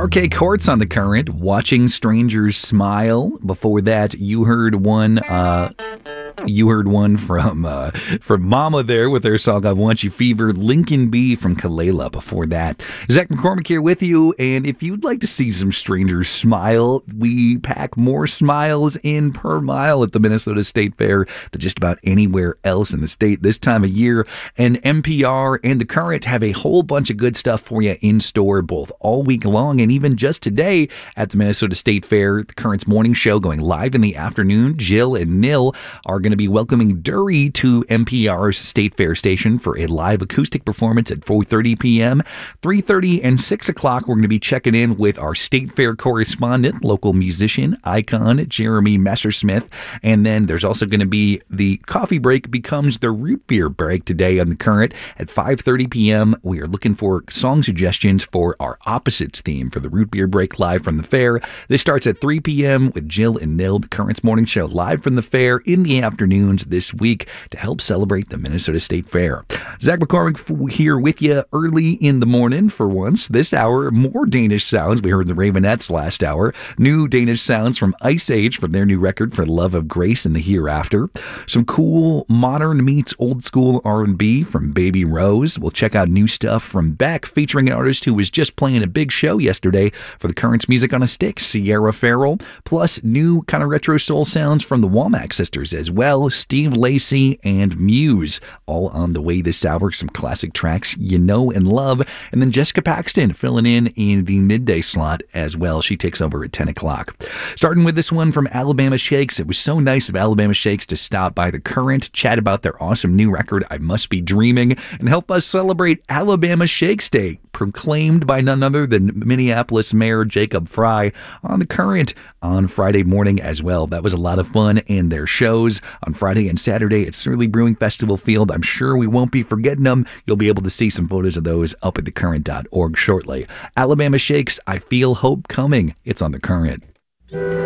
Parquet Courts on the Current, Watching Strangers Smile. Before that, you heard one from Mama there with their song I Want You Fever. Lincoln B from Kalela before that. Zach McCormick here with you, and if you'd like to see some strangers smile, we pack more smiles in per mile at the Minnesota State Fair than just about anywhere else in the state this time of year, and NPR and the Current have a whole bunch of good stuff for you in store both all week long and even just today at the Minnesota State Fair. The Current's morning show going live in the afternoon. Jill and Nil are going to be welcoming Dury to NPR's State Fair station for a live acoustic performance at 4:30 p.m. 3:30 and 6 o'clock, we're going to be checking in with our State Fair correspondent, local musician, icon, Jeremy Messersmith. And then there's also going to be the coffee break becomes the root beer break today on the Current at 5:30 p.m. We are looking for song suggestions for our opposites theme for the root beer break live from the fair. This starts at 3 p.m. with Jill and Nil, the Current's morning show live from the fair in the afternoons this week to help celebrate the Minnesota State Fair. Zach McCormick here with you early in the morning for once. This hour, more Danish sounds. We heard the Ravenettes last hour. New Danish sounds from Ice Age from their new record For the Love of Grace and the Hereafter. Some cool modern meets old school R&B from Baby Rose. We'll check out new stuff from Beck featuring an artist who was just playing a big show yesterday for the Current's Music on a Stick, Sierra Farrell. Plus new kind of retro soul sounds from the Womack sisters as well. Steve Lacy and Muse all on the way this hour. Some classic tracks you know and love. And then Jessica Paxton filling in the midday slot as well. She takes over at 10 o'clock. Starting with this one from Alabama Shakes. It was so nice of Alabama Shakes to stop by the Current, chat about their awesome new record, I Must Be Dreaming, and help us celebrate Alabama Shakes Day, proclaimed by none other than Minneapolis Mayor Jacob Fry on the Current on Friday morning as well. That was a lot of fun, and their shows on Friday and Saturday at Surly Brewing Festival Field. I'm sure we won't be forgetting them. You'll be able to see some photos of those up at thecurrent.org shortly. Alabama Shakes, I Feel Hope Coming. It's on the Current.